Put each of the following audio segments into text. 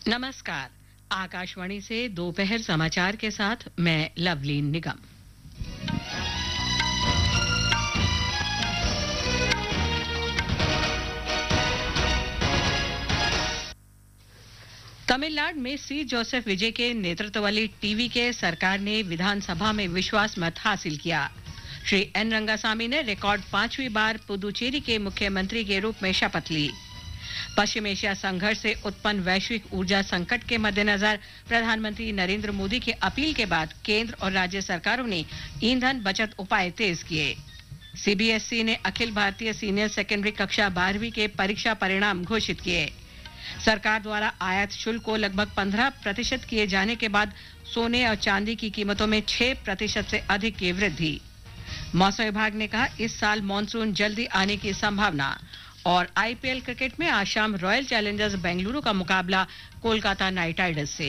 नमस्कार। आकाशवाणी से दोपहर समाचार के साथ मैं लवलीन निगम। तमिलनाडु में सी जोसेफ विजय के नेतृत्व वाली टीवी के सरकार ने विधानसभा में विश्वास मत हासिल किया। श्री एन रंगासामी ने रिकॉर्ड 5वीं बार पुदुचेरी के मुख्यमंत्री के रूप में शपथ ली। पश्चिम एशिया संघर्ष से उत्पन्न वैश्विक ऊर्जा संकट के मद्देनजर प्रधानमंत्री नरेंद्र मोदी की अपील के बाद केंद्र और राज्य सरकारों ने ईंधन बचत उपाय तेज किए। सीबीएसई ने अखिल भारतीय सीनियर सेकेंडरी कक्षा 12वीं के परीक्षा परिणाम घोषित किए। सरकार द्वारा आयात शुल्क को लगभग 15% किए जाने के बाद सोने और चांदी की कीमतों में 6% से अधिक की वृद्धि। मौसम विभाग ने कहा इस साल मानसून जल्दी आने की संभावना। और आईपीएल क्रिकेट में आज शाम रॉयल चैलेंजर्स बेंगलुरु का मुकाबला कोलकाता नाइट राइडर्स से।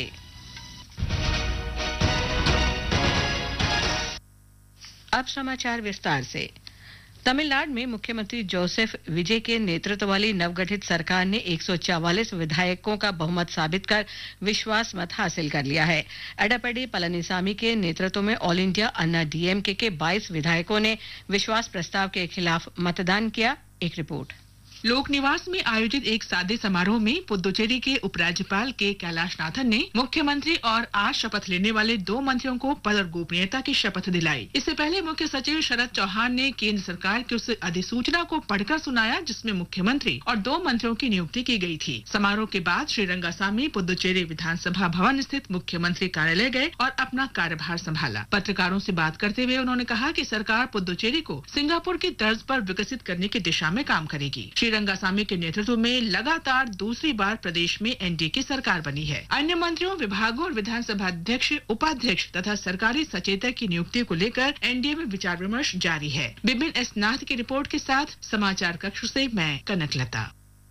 अब समाचार विस्तार से। तमिलनाडु में मुख्यमंत्री जोसेफ विजय के नेतृत्व वाली नवगठित सरकार ने 144 विधायकों का बहुमत साबित कर विश्वास मत हासिल कर लिया है। एडप्पाडी पलनीसामी के नेतृत्व में ऑल इंडिया अन्ना डीएमके के 22 विधायकों ने विश्वास प्रस्ताव के खिलाफ मतदान किया। एक रिपोर्ट। लोक निवास में आयोजित एक सादे समारोह में पुदुचेरी के उपराज्यपाल के कैलाशनाथन ने मुख्यमंत्री और आज शपथ लेने वाले 2 मंत्रियों को पद और गोपनीयता की शपथ दिलाई। इससे पहले मुख्य सचिव शरद चौहान ने केंद्र सरकार की उस अधिसूचना को पढ़कर सुनाया जिसमें मुख्यमंत्री और 2 मंत्रियों की नियुक्ति की गई थी। समारोह के बाद श्री रंगासामी पुदुचेरी विधानसभा भवन स्थित मुख्यमंत्री कार्यालय गए और अपना कार्यभार संभाला। पत्रकारों से बात करते हुए उन्होंने कहा कि सरकार पुदुचेरी को सिंगापुर की तर्ज पर विकसित करने की दिशा में काम करेगी। श्री रंगासामी के नेतृत्व में लगातार दूसरी बार प्रदेश में एनडीए की सरकार बनी है। अन्य मंत्रियों, विभागों और विधानसभा अध्यक्ष, उपाध्यक्ष तथा सरकारी सचेतक की नियुक्ति को लेकर एनडीए में विचार विमर्श जारी है। बिपिन एस नाथ की रिपोर्ट के साथ समाचार कक्ष से मैं Kanaklata.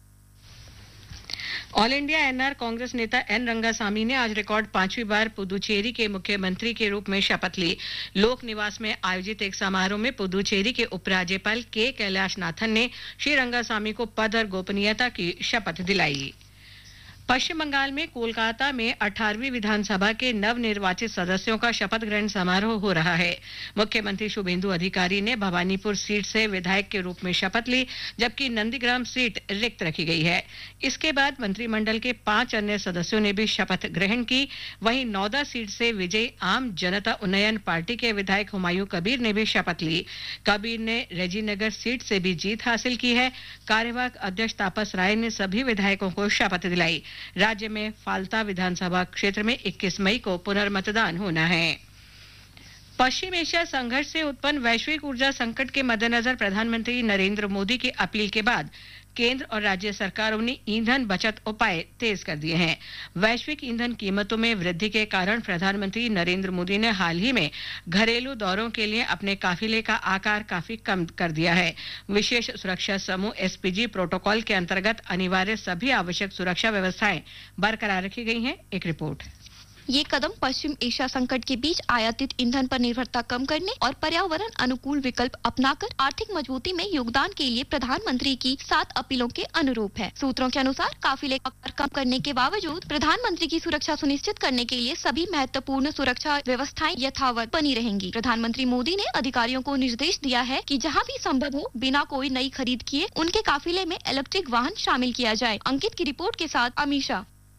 All India NR Congress नेता एन रंगासामी ने आज रिकॉर्ड 5वीं बार पुदुचेरी के मुख्यमंत्री के रूप में शपथ ली। लोक निवास में आयोजित एक समारोह में पुदुचेरी के उपराज्यपाल के कैलाशनाथन ने श्री रंगासामी को पद और गोपनीयता की शपथ दिलाई। पश्चिम बंगाल में कोलकाता में 18वीं विधानसभा के नवनिर्वाचित सदस्यों का शपथ ग्रहण समारोह हो रहा है। मुख्यमंत्री शुभेंदु अधिकारी ने भवानीपुर सीट से विधायक के रूप में शपथ ली, जबकि नंदीग्राम सीट रिक्त रखी गई है। इसके बाद मंत्रिमंडल के 5 अन्य सदस्यों ने भी शपथ ग्रहण की। वहीं नौदा सीट से विजयी आम जनता उन्नयन पार्टी के विधायक हुमायूं कबीर ने भी शपथ ली। कबीर ने रेजीनगर सीट से भी जीत हासिल की है। कार्यवाहक अध्यक्ष तापस राय ने सभी विधायकों को शपथ दिलाई। राज्य में फाल्ता विधानसभा क्षेत्र में 21 मई को पुनर्मतदान होना है। पश्चिम एशिया संघर्ष से उत्पन्न वैश्विक ऊर्जा संकट के मद्देनजर प्रधानमंत्री नरेंद्र मोदी की अपील के बाद केंद्र और राज्य सरकारों ने ईंधन बचत उपाय तेज कर दिए हैं। वैश्विक ईंधन कीमतों में वृद्धि के कारण प्रधानमंत्री नरेंद्र मोदी ने हाल ही में घरेलू दौरों के लिए अपने काफिले का आकार काफी कम कर दिया है। विशेष सुरक्षा समूह एसपीजी प्रोटोकॉल के अंतर्गत अनिवार्य सभी आवश्यक सुरक्षा व्यवस्थाएं बरकरार रखी गई हैं। एक रिपोर्ट। ये कदम पश्चिम एशिया संकट के बीच आयातित ईंधन पर निर्भरता कम करने और पर्यावरण अनुकूल विकल्प अपनाकर आर्थिक मजबूती में योगदान के लिए प्रधानमंत्री की 7 अपीलों के अनुरूप है। सूत्रों के अनुसार काफिले का आकार कम करने के बावजूद प्रधानमंत्री की सुरक्षा सुनिश्चित करने के लिए सभी महत्वपूर्ण सुरक्षा व्यवस्थाएं यथावत बनी रहेंगी। प्रधानमंत्री मोदी ने अधिकारियों को निर्देश दिया है कि जहाँ भी संभव हो बिना कोई नई खरीद किए उनके काफिले में इलेक्ट्रिक वाहन शामिल किया जाए। अंकित की रिपोर्ट के साथ अमीषा।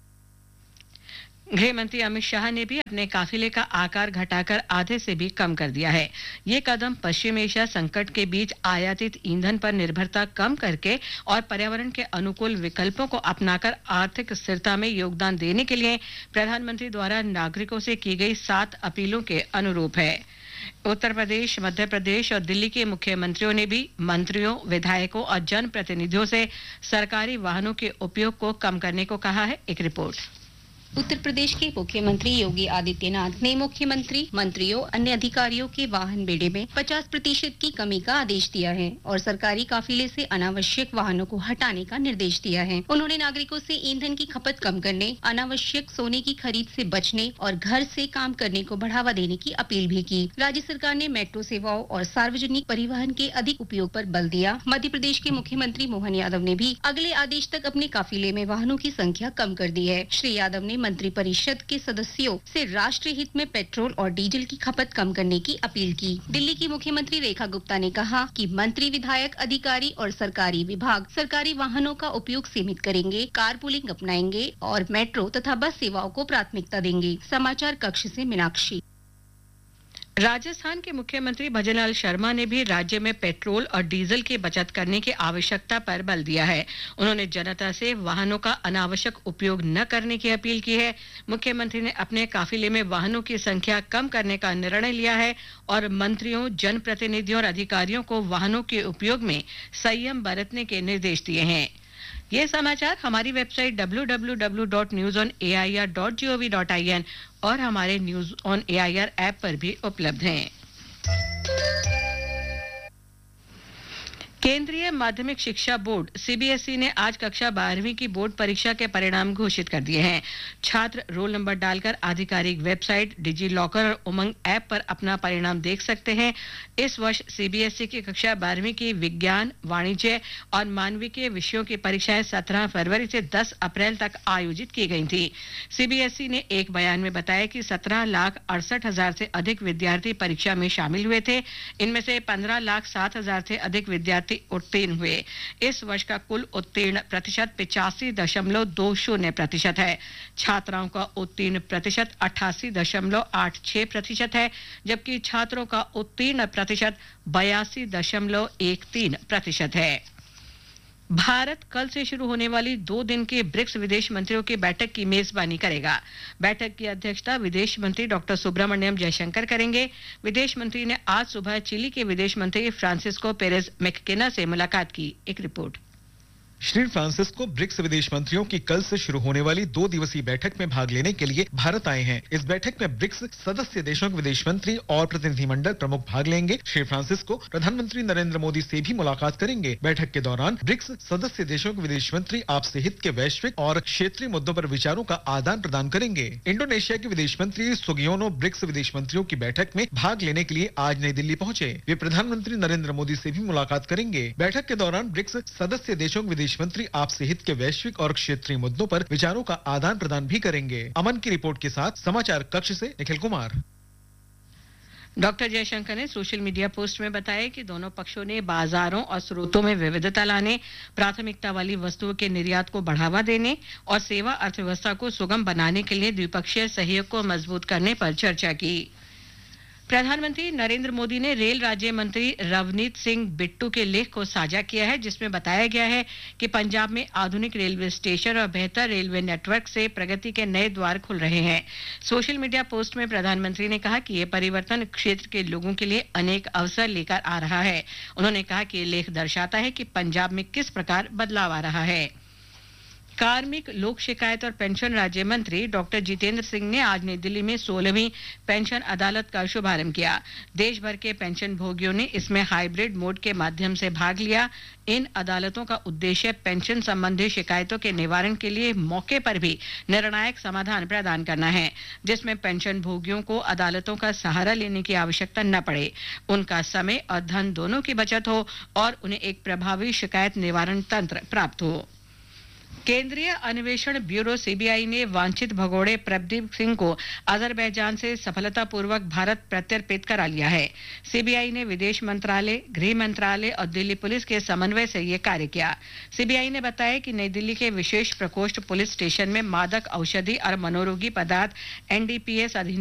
गृह मंत्री अमित शाह ने भी अपने काफिले का आकार घटाकर आधे से भी कम कर दिया है। ये कदम पश्चिम एशिया संकट के बीच आयातित ईंधन पर निर्भरता कम करके और पर्यावरण के अनुकूल विकल्पों को अपनाकर आर्थिक स्थिरता में योगदान देने के लिए प्रधानमंत्री द्वारा नागरिकों से की गई 7 अपीलों के अनुरूप है। उत्तर प्रदेश, मध्य प्रदेश और दिल्ली के मुख्यमंत्रियों ने भी मंत्रियों, विधायकों और जनप्रतिनिधियों से सरकारी वाहनों के उपयोग को कम करने को कहा है। एक रिपोर्ट। उत्तर प्रदेश के मुख्यमंत्री योगी आदित्यनाथ ने मुख्यमंत्री, मंत्रियों, अन्य अधिकारियों के वाहन बेड़े में 50% की कमी का आदेश दिया है और सरकारी काफिले से अनावश्यक वाहनों को हटाने का निर्देश दिया है। उन्होंने नागरिकों से ईंधन की खपत कम करने, अनावश्यक सोने की खरीद से बचने और घर से काम करने को बढ़ावा देने की अपील भी की। राज्य सरकार ने मेट्रो सेवाओं और सार्वजनिक परिवहन के अधिक उपयोग पर बल दिया। मध्य प्रदेश के मुख्यमंत्री मोहन यादव ने भी अगले आदेश तक अपने काफिले में वाहनों की संख्या कम कर दी है। श्री यादव ने मंत्री परिषद के सदस्यों से राष्ट्रीय हित में पेट्रोल और डीजल की खपत कम करने की अपील की। दिल्ली की मुख्यमंत्री रेखा गुप्ता ने कहा कि मंत्री, विधायक, अधिकारी और सरकारी विभाग सरकारी वाहनों का उपयोग सीमित करेंगे, कारपूलिंग अपनाएंगे और मेट्रो तथा बस सेवाओं को प्राथमिकता देंगे। समाचार कक्ष से मीनाक्षी। राजस्थान के मुख्यमंत्री भजनलाल शर्मा ने भी राज्य में पेट्रोल और डीजल की बचत करने की आवश्यकता पर बल दिया है। उन्होंने जनता से वाहनों का अनावश्यक उपयोग न करने की अपील की है। मुख्यमंत्री ने अपने काफिले में वाहनों की संख्या कम करने का निर्णय लिया है और मंत्रियों, जनप्रतिनिधियों और अधिकारियों को वाहनों के उपयोग में संयम बरतने के निर्देश दिए हैं। ये समाचार हमारी वेबसाइट www.newsonair.gov.in और हमारे न्यूज ऑन एआईआर ऐप पर भी उपलब्ध हैं। केंद्रीय माध्यमिक शिक्षा बोर्ड सीबीएसई ने आज कक्षा 12वीं की बोर्ड परीक्षा के परिणाम घोषित कर दिए हैं। छात्र रोल नंबर डालकर आधिकारिक वेबसाइट, डिजी लॉकर और उमंग ऐप पर अपना परिणाम देख सकते हैं। इस वर्ष सीबीएसई की कक्षा 12वीं की विज्ञान, वाणिज्य और मानविकीय विषयों की परीक्षाएं 17 फरवरी से 10 अप्रैल तक आयोजित की गई थी। सीबीएसई ने एक बयान में बताया कि 17,68,000 से अधिक विद्यार्थी परीक्षा में शामिल हुए थे। इनमें से 15,07,000 से अधिक विद्यार्थी उत्तीर्ण हुए। इस वर्ष का कुल उत्तीर्ण प्रतिशत 85.20% है। छात्राओं का उत्तीर्ण प्रतिशत 88.86% है, जबकि छात्रों का उत्तीर्ण प्रतिशत 82.13% है। भारत कल से शुरू होने वाली 2 दिन के ब्रिक्स विदेश मंत्रियों की बैठक की मेजबानी करेगा। बैठक की अध्यक्षता विदेश मंत्री डॉक्टर सुब्रमण्यम जयशंकर करेंगे। विदेश मंत्री ने आज सुबह चिली के विदेश मंत्री फ्रांसिस्को पेरेज मैक्केना से मुलाकात की। एक रिपोर्ट। श्री फ्रांसिस्को ब्रिक्स विदेश मंत्रियों की कल से शुरू होने वाली 2 दिवसीय बैठक में भाग लेने के लिए भारत आए हैं। इस बैठक में ब्रिक्स सदस्य देशों के विदेश मंत्री और प्रतिनिधिमंडल प्रमुख भाग लेंगे। श्री फ्रांसिस्को प्रधानमंत्री नरेंद्र मोदी से भी मुलाकात करेंगे। बैठक के दौरान ब्रिक्स सदस्य देशों के विदेश मंत्री आपसी हित के वैश्विक और क्षेत्रीय मुद्दों पर विचारों का आदान प्रदान करेंगे। इंडोनेशिया के विदेश मंत्री सुगियोनो ब्रिक्स विदेश मंत्रियों की बैठक में भाग लेने के लिए आज नई दिल्ली पहुंचे। वे प्रधानमंत्री नरेंद्र मोदी से भी मुलाकात करेंगे। बैठक के दौरान ब्रिक्स सदस्य देशों के विदेश मंत्री आपसी हित के वैश्विक और क्षेत्रीय मुद्दों पर विचारों का आदान प्रदान भी करेंगे। अमन की रिपोर्ट के साथ समाचार कक्ष से निखिल कुमार। डॉक्टर जयशंकर ने सोशल मीडिया पोस्ट में बताया कि दोनों पक्षों ने बाजारों और स्रोतों में विविधता लाने, प्राथमिकता वाली वस्तुओं के निर्यात को बढ़ावा देने और सेवा अर्थव्यवस्था को सुगम बनाने के लिए द्विपक्षीय सहयोग को मजबूत करने पर चर्चा की। प्रधानमंत्री नरेंद्र मोदी ने रेल राज्य मंत्री रवनीत सिंह बिट्टू के लेख को साझा किया है, जिसमें बताया गया है कि पंजाब में आधुनिक रेलवे स्टेशन और बेहतर रेलवे नेटवर्क से प्रगति के नए द्वार खुल रहे हैं। सोशल मीडिया पोस्ट में प्रधानमंत्री ने कहा कि ये परिवर्तन क्षेत्र के लोगों के लिए अनेक अवसर लेकर आ रहा है। उन्होंने कहा कि ये लेख दर्शाता है कि पंजाब में किस प्रकार बदलाव आ रहा है। कार्मिक, लोक शिकायत और पेंशन राज्य मंत्री डॉक्टर जितेंद्र सिंह ने आज नई दिल्ली में 16वीं पेंशन अदालत का शुभारंभ किया। देश भर के पेंशन भोगियों ने इसमें हाइब्रिड मोड के माध्यम से भाग लिया। इन अदालतों का उद्देश्य पेंशन संबंधी शिकायतों के निवारण के लिए मौके पर भी निर्णायक समाधान प्रदान करना है, जिसमें पेंशन भोगियों को अदालतों का सहारा लेने की आवश्यकता न पड़े, उनका समय और धन दोनों की बचत हो और उन्हें एक प्रभावी शिकायत निवारण तंत्र प्राप्त हो। केंद्रीय अन्वेषण ब्यूरो सीबीआई ने वांछित भगोड़े प्रदीप सिंह को अजरबैजान से सफलतापूर्वक भारत प्रत्यर्पित करा लिया है। सीबीआई ने विदेश मंत्रालय, गृह मंत्रालय और दिल्ली पुलिस के समन्वय से ये कार्य किया। सीबीआई ने बताया कि नई दिल्ली के विशेष प्रकोष्ठ पुलिस स्टेशन में मादक औषधि और मनोरोगी पदार्थ एनडीपीएस अधिनियम